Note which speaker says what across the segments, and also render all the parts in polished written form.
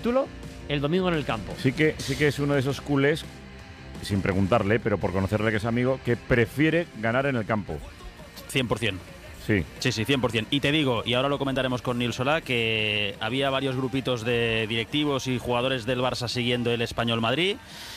Speaker 1: título el domingo en el campo.
Speaker 2: Sí que es uno de esos culés, sin preguntarle, pero por conocerle que es amigo, que prefiere ganar en el campo.
Speaker 3: 100%.
Speaker 2: Sí.
Speaker 3: Sí, 100%. Y te digo, y ahora lo comentaremos con Nil Solá, que había varios grupitos de directivos y jugadores del Barça siguiendo el Español Madrid.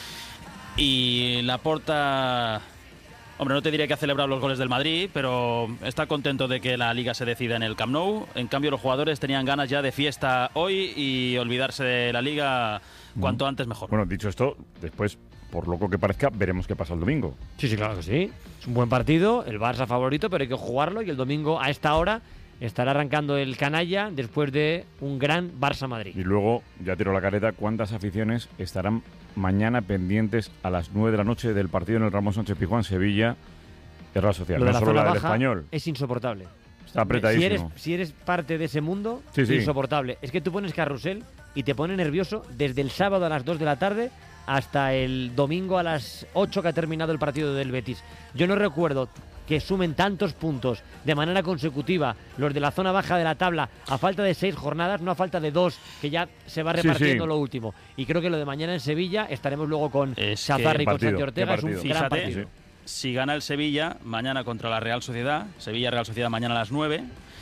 Speaker 3: Y Laporta, hombre, no te diría que ha celebrado los goles del Madrid, pero está contento de que la Liga se decida en el Camp Nou. En cambio, los jugadores tenían ganas ya de fiesta hoy y olvidarse de la Liga cuanto antes mejor.
Speaker 2: Bueno, dicho esto, después, por loco que parezca, veremos qué pasa el domingo.
Speaker 1: Sí, claro que sí. Es un buen partido, el Barça favorito, pero hay que jugarlo y el domingo a esta hora estará arrancando el canalla después de un gran Barça-Madrid.
Speaker 2: Y luego, ya tiro la careta, ¿cuántas aficiones estarán mañana pendientes a las 9 de la noche del partido en el Ramón Sánchez Pizjuán, Sevilla, de Real Sociedad?
Speaker 1: Lo de
Speaker 2: No
Speaker 1: la
Speaker 2: solo
Speaker 1: zona
Speaker 2: la del
Speaker 1: baja
Speaker 2: Español.
Speaker 1: es insoportable.
Speaker 2: Está apretadísimo.
Speaker 1: Si eres parte de ese mundo,
Speaker 2: Sí.
Speaker 1: insoportable. Es que tú pones carrusel y te pone nervioso desde el sábado a las 2 de la tarde hasta el domingo a las 8 que ha terminado el partido del Betis. Yo no recuerdo que sumen tantos puntos de manera consecutiva los de la zona baja de la tabla a falta de 6 jornadas, no a falta de 2, que ya se va repartiendo lo último. Y creo que lo de mañana en Sevilla, estaremos luego con Chazarri y con Santi Ortega, es un gran partido.
Speaker 3: Si gana el Sevilla mañana contra la Real Sociedad, Sevilla-Real Sociedad mañana a las 9,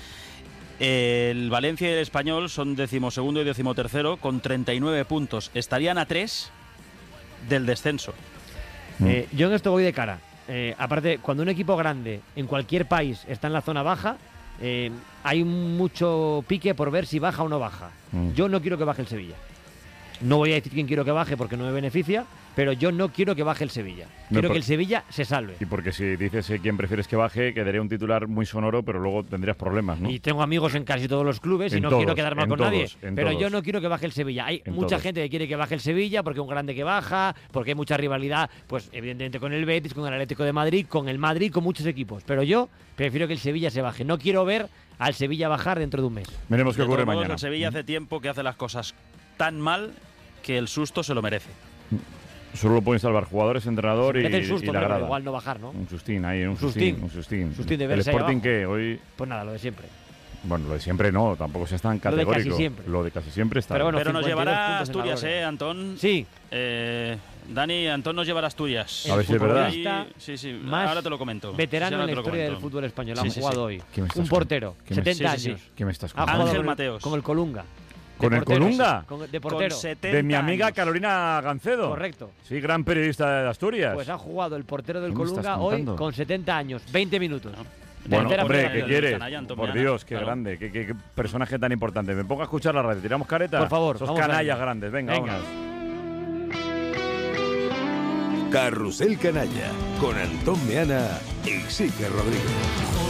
Speaker 3: el Valencia y el Español son 12º y 13º con 39 puntos. Estarían a 3 del descenso.
Speaker 1: Yo en esto voy de cara. Aparte, cuando un equipo grande en cualquier país está en la zona baja, hay mucho pique por ver si baja o no baja. Yo no quiero que baje el Sevilla. No voy a decir quién quiero que baje porque no me beneficia, pero yo no quiero que baje el Sevilla. Quiero que el Sevilla se salve.
Speaker 2: Y porque si dices quién prefieres que baje, quedaría un titular muy sonoro, pero luego tendrías problemas, ¿no?
Speaker 1: Y tengo amigos en casi todos los clubes y no quiero quedar mal con nadie. Pero yo no quiero que baje el Sevilla. Hay mucha gente que quiere que baje el Sevilla porque es un grande que baja, porque hay mucha rivalidad, pues evidentemente con el Betis, con el Atlético de Madrid, con el Madrid, con muchos equipos. Pero yo prefiero que el Sevilla se baje. No quiero ver al Sevilla bajar dentro de un mes.
Speaker 2: Veremos qué ocurre mañana.
Speaker 3: El Sevilla hace tiempo que hace las cosas tan mal que el susto se lo merece.
Speaker 2: Solo lo pueden salvar jugadores, entrenador y
Speaker 1: el susto,
Speaker 2: y la grada.
Speaker 1: pero igual no bajar, ¿no?
Speaker 2: Un sustín ahí, un
Speaker 1: sustín
Speaker 2: ¿El
Speaker 1: de verse
Speaker 2: Sporting que hoy?
Speaker 1: Pues nada, lo de siempre.
Speaker 2: Bueno, lo de siempre no, tampoco se es tan categórico. Lo de casi siempre está.
Speaker 1: Pero, bueno,
Speaker 3: pero nos llevará Asturias, Antón.
Speaker 1: Sí.
Speaker 3: Dani, Antón nos llevará Asturias.
Speaker 2: A ver si es verdad.
Speaker 3: Sí.
Speaker 1: Más
Speaker 3: ahora te lo comento.
Speaker 1: Veterano en la historia del fútbol español. Han jugado hoy. Un portero, 70 años.
Speaker 2: ¿Qué me estás contando?
Speaker 3: Ángel Mateos.
Speaker 1: Con el Colunga.
Speaker 2: ¿Con el Colunga?
Speaker 1: De portero.
Speaker 2: De mi amiga Carolina Gancedo.
Speaker 1: Correcto.
Speaker 2: Sí, gran periodista de Asturias.
Speaker 1: Pues ha jugado el portero del Colunga hoy con 70 años, 20 minutos.
Speaker 2: Bueno, hombre, ¿qué quieres? Por Dios, qué
Speaker 3: claro.
Speaker 2: grande, qué personaje tan importante. Me pongo a escuchar la radio, tiramos careta.
Speaker 1: Por favor,
Speaker 2: Sos canallas grandes, venga. Vámonos.
Speaker 4: Carrusel Canalla, con Antón Meana y Sique Rodríguez.